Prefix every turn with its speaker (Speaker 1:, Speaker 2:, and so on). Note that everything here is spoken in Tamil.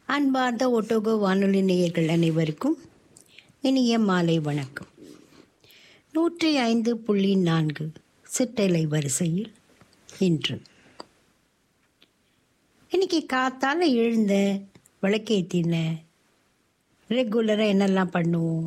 Speaker 1: அன்பார்ந்த ஒட்டோகோ வானொலி நேயர்கள் அனைவருக்கும் இனிய மாலை வணக்கம். 105.4 சிற்றலை வரிசையில் இன்னைக்கு காத்தால எழுந்த விளக்கேத்தின ரெகுலராக என்னெல்லாம் பண்ணுவோம்?